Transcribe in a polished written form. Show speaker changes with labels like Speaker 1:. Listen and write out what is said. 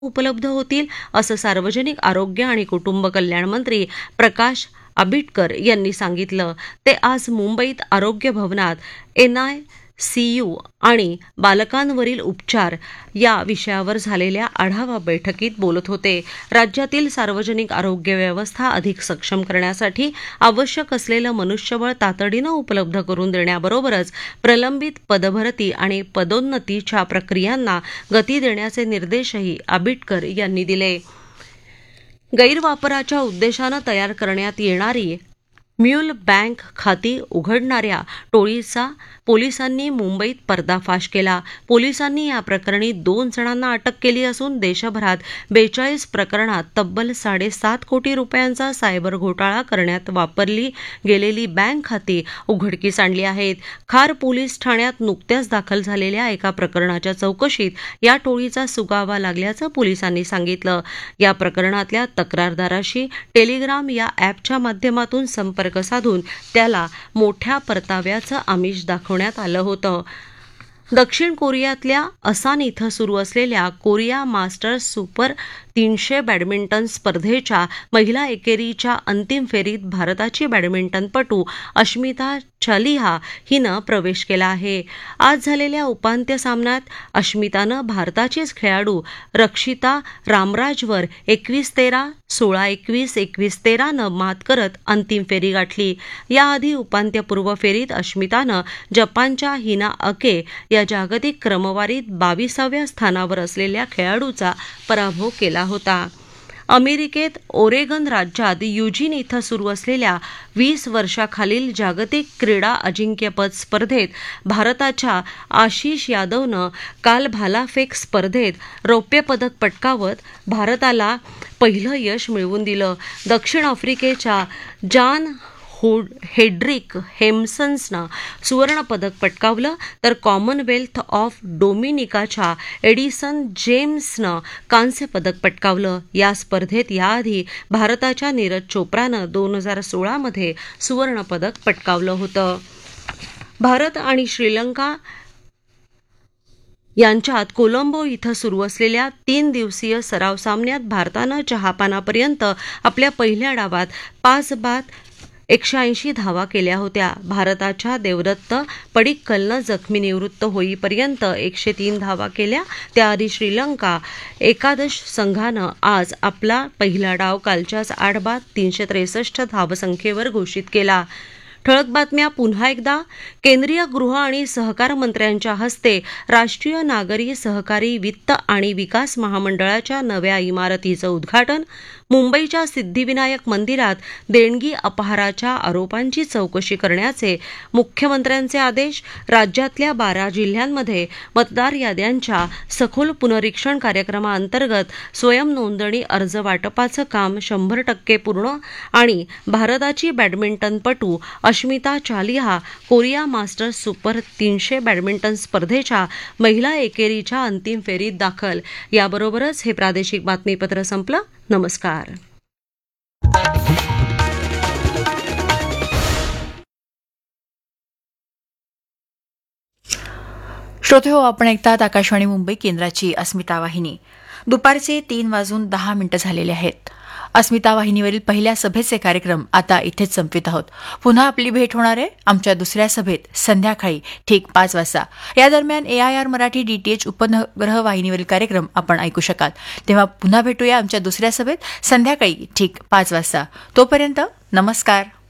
Speaker 1: उपलब्ध होतील असं सार्वजनिक आरोग्य आणि कुटुंब कल्याण मंत्री प्रकाश आंबेडकर यांनी सांगितलं. ते आज मुंबईत आरोग्य भवनात NICU आणि बालकांवरील उपचार या विषयावर झालेल्या आढावा बैठकीत बोलत होते. राज्यातील सार्वजनिक आरोग्य व्यवस्था अधिक सक्षम करण्यासाठी आवश्यक असलेलं मनुष्यबळ तातडीनं उपलब्ध करून देण्याबरोबरच प्रलंबित पदभरती आणि पदोन्नतीच्या प्रक्रियांना गती देण्याचे निर्देशही आंबेडकर यांनी दिले. गैरवापराच्या उद्देशानं तयार करण्यात येणारी म्यूल बँक खाती उघडणाऱ्या टोळीचा पोलिसांनी मुंबईत पर्दाफाश केला. पोलिसांनी या प्रकरणी 2 जणांना अटक केली असून देशभरात 42 प्रकरणात तब्बल 7.5 कोटी रुपयांचा सायबर घोटाळा करण्यात वापरली गेलेली बँक खाती उघडकीस आणली आहेत. खार पोलीस ठाण्यात नुकत्याच दाखल झालेल्या एका प्रकरणाच्या चौकशीत या टोळीचा सुगावा लागल्याचं पोलिसांनी सांगितलं. या प्रकरणातल्या तक्रारदाराशी टेलिग्राम या ॲपच्या माध्यमातून संपर्क साधून त्याला मोठ्या परताव्याचं आमिष दाखवण्यात आलं होतं. दक्षिण कोरियातल्या असान इथं सुरू असलेल्या कोरिया मास्टर्स सुपर 300 बॅडमिंटन स्पर्धेच्या महिला एकेरीच्या अंतिम फेरीत भारताची बॅडमिंटनपटू अश्मिता चालिहा हिनं प्रवेश केला आहे. आज झालेल्या उपांत्य सामन्यात अश्मितानं भारताचीच खेळाडू रक्षिता रामराजवर 21-13, 16-21, 21-13 मात करत अंतिम फेरी गाठली. याआधी उपांत्यपूर्व फेरीत अश्मितानं जपानच्या हिना अके या जागतिक क्रमवारीत 22व्या स्थानावर असलेल्या खेळाडूचा पराभव केला होता. अमेरिकेत ओरेगन राज्यात युजिन इथं सुरू असलेल्या 20 वर्षाखालील जागतिक क्रीडा अजिंक्यपद स्पर्धेत भारताच्या आशिष यादवनं काल भालाफेक स्पर्धेत रौप्य पदक पटकावत भारताला पहिलं यश मिळवून दिलं. दक्षिण आफ्रिकेच्या जान हेड्रिक हेम्सन्सनं सुवर्णपदक पटकावलं तर कॉमनवेल्थ ऑफ डोमिनिकाच्या एडिसन जेम्सनं कांस्य पदक पटकावलं. या स्पर्धेत याआधी भारताच्या नीरज चोप्रानं 2016 मध्ये सुवर्णपदक पटकावलं होतं. भारत आणि श्रीलंका यांच्यात कोलंबो इथं सुरू असलेल्या 3 दिवसीय सराव सामन्यात भारतानं चहापानापर्यंत आपल्या पहिल्या डावात 5 बाद 180 धावा केल्या होत्या. भारताच्या देवदत्त पडिक्कलनं जखमी निवृत्त होईपर्यंत 103 धावा केल्या. त्याआधी श्रीलंका एकादश संघानं आज आपला पहिला डाव कालच्याच 8 बाद 363 धावसंख्येवर घोषित केला. ठळक बातम्या पुन्हा एकदा. केंद्रीय गृह आणि सहकार मंत्र्यांच्या हस्ते राष्ट्रीय नागरी सहकारी वित्त आणि विकास महामंडळाच्या नव्या इमारतीचं उद्घाटन. मुंबईच्या सिद्धिविनायक मंदिरात देणगी अपहाराच्या आरोपांची चौकशी करण्याचे मुख्यमंत्र्यांचे आदेश. राज्यातल्या 12 जिल्ह्यांमध्ये मतदार याद्यांच्या सखोल पुनरीक्षण कार्यक्रमाअंतर्गत स्वयंनोंदणी अर्ज वाटपाचं काम 100% पूर्ण. आणि भारताची बॅडमिंटनपटू Ashmita Chaliha Korea masters super 300 badminton स्पर्धेच्या महिला एकेरीच्या अंतिम फेरीत दाखल. याबरोबरच हे प्रादेशिक बातमीपत्र संपलं. नमस्कार.
Speaker 2: श्रोते हो, आपण ऐकतात आकाशवाणी मुंबई केंद्राची अस्मिता वाहिनी. दुपारचे 3:10 झालेले आहेत. अस्मिता वाहिनीवरील पहिल्या सभेचे कार्यक्रम आता इथेच संपवित आहोत. पुन्हा आपली भेट होणार आहे आमच्या दुसऱ्या सभेत संध्याकाळी ठीक 5 वाजता. या दरम्यान AIR मराठी DTH उपग्रह वाहिनीवरील कार्यक्रम आपण ऐकू शकाल. तेव्हा पुन्हा भेटूया आमच्या दुसऱ्या सभेत संध्याकाळी ठीक 5 वाजता. तोपर्यंत नमस्कार.